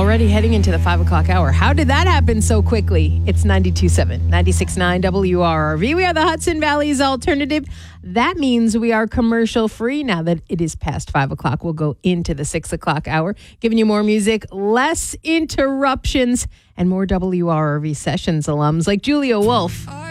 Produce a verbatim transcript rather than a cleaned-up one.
already heading into the five o'clock hour. How did that happen so quickly? It's ninety-two point seven, ninety-six point nine W R R V. We are the Hudson Valley's alternative. That means we are commercial free now that it is past five o'clock. We'll go into the six o'clock hour, giving you more music, less interruptions, and more W R R V Sessions alums like Julia Wolf.